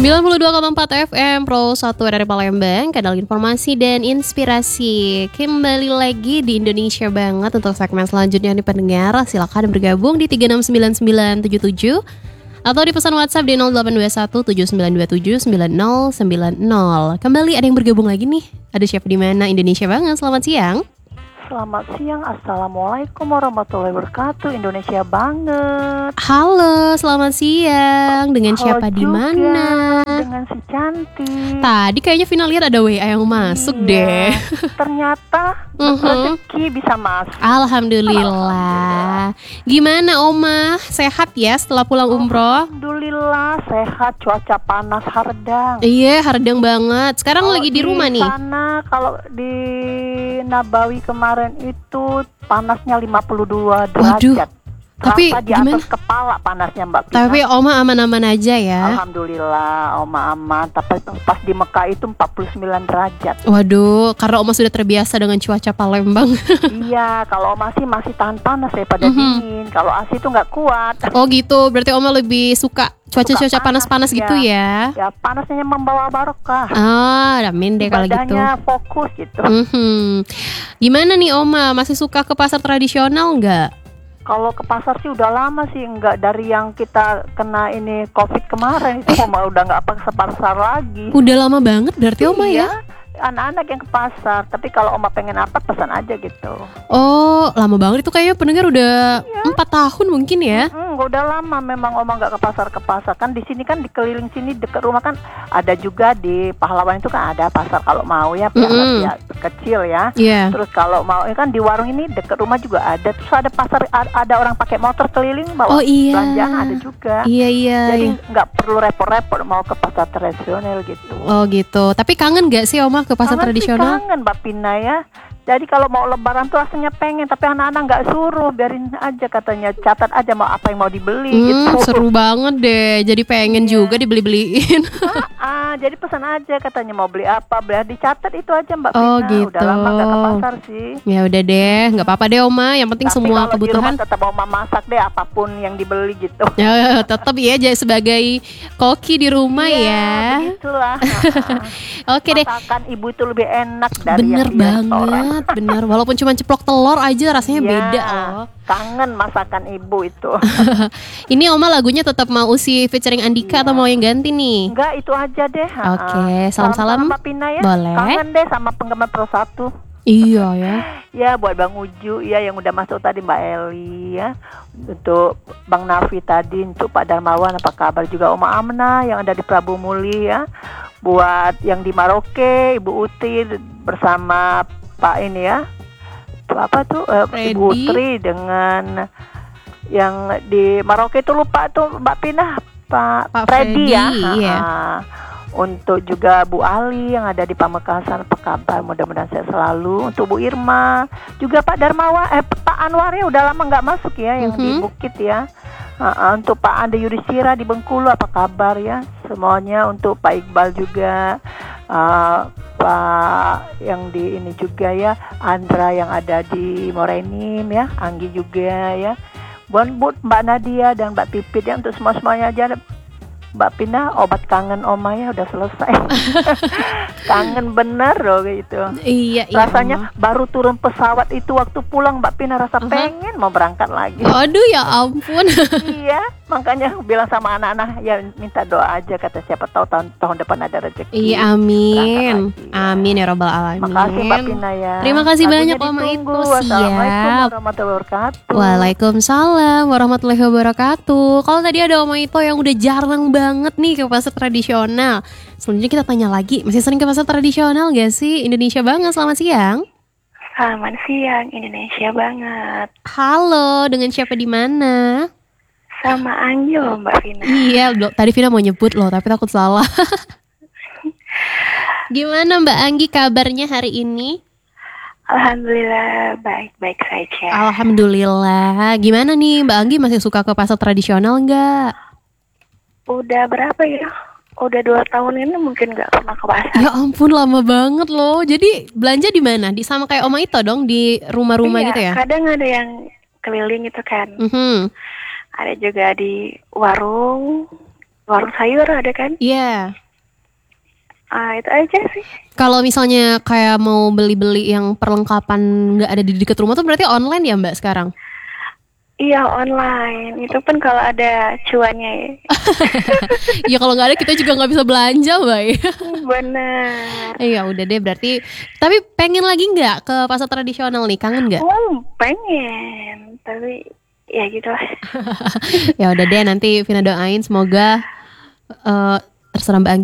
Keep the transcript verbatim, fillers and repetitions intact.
sembilan puluh dua koma empat F M Pro satu dari Palembang, kanal informasi dan inspirasi. Kembali lagi di Indonesia Banget untuk segmen selanjutnya nih pendengar. Silakan bergabung di tiga enam sembilan sembilan tujuh tujuh atau di pesan WhatsApp di nol delapan dua satu tujuh sembilan dua tujuh sembilan nol sembilan nol. Kembali ada yang bergabung lagi nih. Ada siapa di mana? Indonesia Banget. Selamat siang. Selamat siang, Assalamualaikum warahmatullahi wabarakatuh. Indonesia Banget. Halo, selamat siang. Dengan Halo siapa di mana? Dengan si cantik. Tadi kayaknya Vina lihat ada W A yang masuk iya, deh. Ternyata rezeki bisa masuk. Alhamdulillah. Gimana Oma? Sehat ya setelah pulang umroh? Alhamdulillah sehat, cuaca panas hardang. Iya, hardang banget. Sekarang Kalau lagi di rumah nih. Sana kalau di Nabawi kemarin itu panasnya lima puluh dua derajat. Waduh. Tapi Rasa di gimana? atas kepala panasnya Mbak Pina. Tapi Oma aman-aman aja ya. Alhamdulillah Oma aman. Tapi pas di Mekah itu empat puluh sembilan derajat. Waduh, karena Oma sudah terbiasa dengan cuaca Palembang. Iya, kalau Oma sih masih tahan panas daripada Mhm. dingin. Kalau Asi itu nggak kuat. Oh gitu, berarti Oma lebih suka cuaca-cuaca panas, panas-panas iya. gitu ya. Ya panasnya membawa barokah. Ah, amin deh kalau gitu. Badannya fokus gitu. Mhm. Gimana nih Oma, masih suka ke pasar tradisional nggak? Kalau ke pasar sih udah lama sih, nggak dari yang kita kena ini COVID kemarin itu Oma udah nggak apa ke pasar lagi. Udah lama banget berarti Oma ya? Iya, anak-anak yang ke pasar. Tapi kalau Oma pengen apa pesan aja gitu. Oh, lama banget itu kayaknya pendengar udah empat tahun mungkin ya? Hmm, udah lama memang Oma nggak ke pasar ke pasar kan di sini kan di keliling sini dekat rumah kan ada juga di Pahlawan itu kan ada pasar kalau mau ya pasar Mm-mm. ya, kecil ya. Iya. Terus kalau mau ya kan di warung ini dekat rumah juga ada. Terus ada pasar a- ada orang pakai motor keliling bawa Oh iya. belanjaan ada juga. Iya iya. Jadi iya. nggak perlu repot-repot mau ke pasar tradisional gitu. Oh gitu. Tapi kangen gak sih Oma ke pasar Kangen sih, tradisional? kangen Mbak Pina ya. Jadi kalau mau lebaran tuh rasanya pengen, tapi anak-anak nggak suruh, biarin aja katanya, catat aja mau apa yang mau dibeli Hmm, gitu. seru banget deh. Jadi pengen Iya. juga dibeli-beliin. Ah, jadi pesan aja katanya mau beli apa, beli dicatat itu aja Mbak Oh, Pina. gitu. Udah lama nggak ke pasar sih. Ya udah deh, nggak apa-apa deh Oma. Yang penting Tapi semua kalau di kebutuhan. rumah tetap mau masak deh apapun yang dibeli gitu. Ya, tetap ya jadi sebagai koki di rumah Iya, ya. begitulah. Oke deh. Masakan ibu itu lebih enak dari Bener yang di restoran. banget, bener. Walaupun cuma ceplok telur aja rasanya Iya, beda loh. kangen masakan ibu itu. Ini Oma lagunya tetap mau si featuring Andika Iya. atau mau yang ganti nih? Enggak, itu aja deh. Oke, salam-salam. Mbak Pina ya. Boleh. Kangen deh sama penggemar Pro satu. Iya ya. Ya buat Bang Uju ya yang udah masuk tadi, Mbak Eli ya. Untuk Bang Nafi tadi, untuk Pak Darmawan apa kabar, juga Oma Amna yang ada di Prabu Muli ya. Buat yang di Maroke, Ibu Uti bersama Pak ini ya. Itu apa tuh eh, Ibu Freddy. Tri dengan yang di Maroke itu lupa tuh Mbak Pina, Pak, Pak Freddy ya. Freddy, iya. Ah, untuk juga Bu Ali yang ada di Pamekasan, apa kabar? Mudah-mudahan sehat selalu. Untuk Bu Irma, juga Pak Darmawan, eh Pak Anwar ya udah lama nggak masuk ya, yang di Mhm. Bukit ya. Ah, ah, untuk Pak Ande Yudhistira di Bengkulu, apa kabar ya? Semuanya. Untuk Pak Iqbal juga, ah, Pak yang di ini juga ya, Andra yang ada di Morenim ya, Anggi juga ya. Buat Bud, Mbak Nadia dan Mbak Pipit ya, untuk semua-semuanya aja. Mbak Pina, obat kangen Oma ya udah selesai. Kangen bener loh gitu. Iya, iya. Rasanya Oma. baru turun pesawat itu waktu pulang Mbak Pina rasa Uh-huh. pengen mau berangkat lagi. Aduh ya ampun. Iya, makanya bilang sama anak-anak ya minta doa aja, kata siapa tahu tahun tahun depan ada rezeki. Iya, amin. Berangkat lagi, ya. Amin ya robbal alamin. Makasih Mbak Pina ya. Terima kasih Lagunya banyak, Oma ditunggu. Itu. Wassalamualaikum Siap. warahmatullahi wabarakatuh. Waalaikumsalam warahmatullahi wabarakatuh. Kalau tadi ada Oma Ito yang udah jarang banget nih ke pasar tradisional. Selanjutnya kita tanya lagi, masih sering ke pasar tradisional gak sih? Indonesia Banget, selamat siang. Selamat siang, Indonesia Banget. Halo, dengan siapa di mana? Sama Anggi loh Mbak Vina. Iya, lo- tadi Vina mau nyebut loh, tapi takut salah. Gimana Mbak Anggi kabarnya hari ini? Alhamdulillah baik-baik saja. Alhamdulillah. Gimana nih Mbak Anggi, masih suka ke pasar tradisional nggak? Udah berapa ya? Udah dua tahun ini mungkin nggak pernah ke pasar. Ya ampun, lama banget loh. Jadi belanja di mana? Di sama kayak Oma Ito dong, di rumah-rumah Iya, gitu ya? kadang ada yang keliling itu kan. Mhm. Ada juga di warung. warung sayur ada kan? Iya. Ah, itu aja sih. Kalau misalnya kayak mau beli-beli yang perlengkapan nggak ada di dekat rumah tuh berarti online ya Mbak sekarang? Iya, online. Itu pun kalau ada cuannya ya. Ya kalau nggak ada kita juga nggak bisa belanja Mbak ya. Bener. Iya udah deh berarti. Tapi pengen lagi nggak ke pasar tradisional nih? Kangen nggak? Oh, pengen. Tapi ya gitu lah. Ya udah deh nanti Vina doain semoga eh, terserah Mbak Anggi